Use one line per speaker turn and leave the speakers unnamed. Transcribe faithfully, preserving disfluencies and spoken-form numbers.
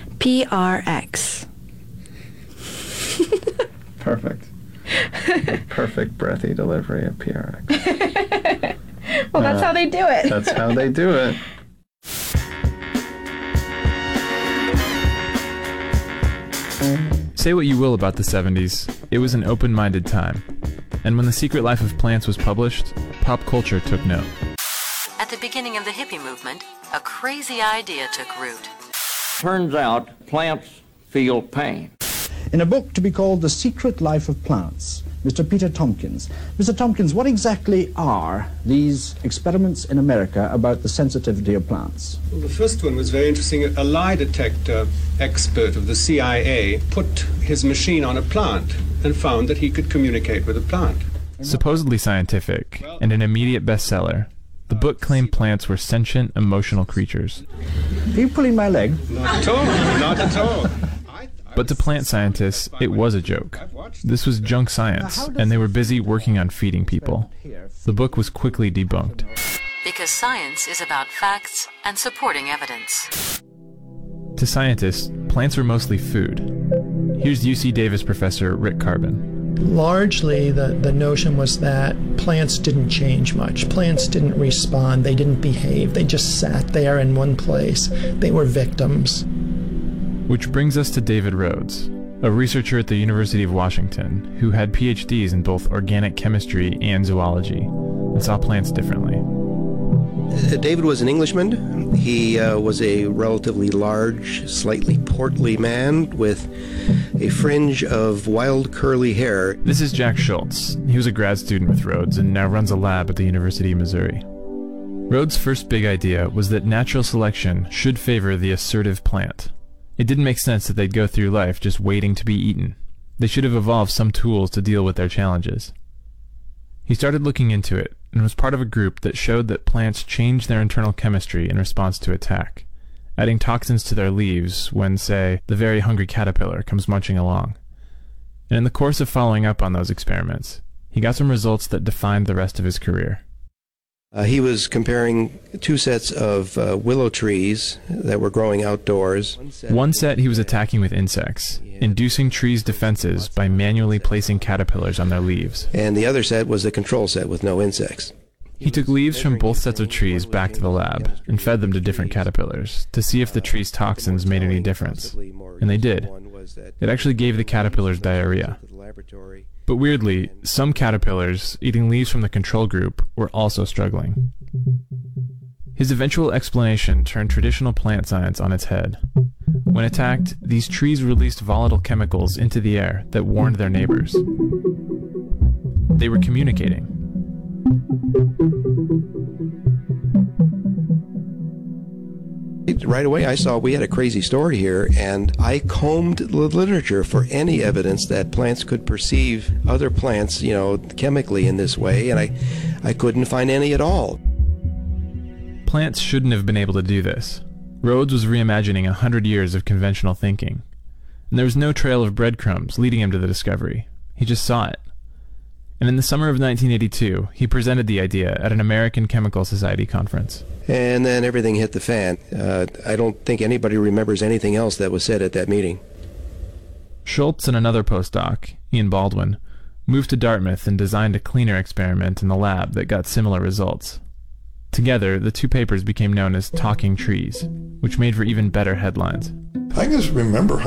P R X.
Perfect. The perfect breathy delivery of P R X.
Well, that's uh, how they do it.
That's how they do it.
Say what you will about the seventies, it was an open-minded time. And when The Secret Life of Plants was published, pop culture took note.
At the beginning of the hippie movement, a crazy idea took root.
Turns out plants feel pain.
In a book to be called The Secret Life of Plants, Mister Peter Tompkins. Mister Tompkins, what exactly are these experiments in America about the sensitivity of plants?
Well, the first one was very interesting. A lie detector expert of the C I A put his machine on a plant and found that he could communicate with a plant.
Supposedly scientific, and an immediate bestseller, the book claimed plants were sentient, emotional creatures.
Are you pulling my leg?
Not at all. Not at all.
But to plant scientists, it was a joke. This was junk science, and they were busy working on feeding people. The book was quickly debunked.
Because science is about facts and supporting evidence.
To scientists, plants were mostly food. Here's U C Davis professor Rick Carbon.
Largely, the, the notion was that plants didn't change much. Plants didn't respond. They didn't behave. They just sat there in one place. They were victims.
Which brings us to David Rhodes, a researcher at the University of Washington who had P H Ds in both organic chemistry and zoology and saw plants differently.
David was an Englishman. He uh, was a relatively large, slightly portly man with a fringe of wild curly hair.
This is Jack Schultz. He was a grad student with Rhodes and now runs a lab at the University of Missouri. Rhodes' first big idea was that natural selection should favor the assertive plant. It didn't make sense that they'd go through life just waiting to be eaten. They should have evolved some tools to deal with their challenges. He started looking into it, and was part of a group that showed that plants change their internal chemistry in response to attack, adding toxins to their leaves when, say, the very hungry caterpillar comes munching along. And in the course of following up on those experiments, he got some results that defined the rest of his career.
Uh, he was comparing two sets of uh, willow trees that were growing outdoors.
One set he was attacking with insects, inducing trees' defenses by manually placing caterpillars on their leaves.
And the other set was a control set with no insects.
He took leaves from both sets of trees back to the lab and fed them to different caterpillars to see if the tree's toxins made any difference. And they did. It actually gave the caterpillars diarrhea. But weirdly, some caterpillars eating leaves from the control group were also struggling. His eventual explanation turned traditional plant science on its head. When attacked, these trees released volatile chemicals into the air that warned their neighbors. They were communicating.
Right away I saw we had a crazy story here, and I combed the literature for any evidence that plants could perceive other plants, you know, chemically in this way, and I, I couldn't find any at all.
Plants shouldn't have been able to do this. Rhodes was reimagining a hundred years of conventional thinking, and there was no trail of breadcrumbs leading him to the discovery. He just saw it. And in the summer of nineteen eighty-two, he presented the idea at an American Chemical Society conference.
And then everything hit the fan. Uh, I don't think anybody remembers anything else that was said at that meeting.
Schultz and another postdoc, Ian Baldwin, moved to Dartmouth and designed a cleaner experiment in the lab that got similar results. Together, the two papers became known as Talking Trees, which made for even better headlines.
I just remember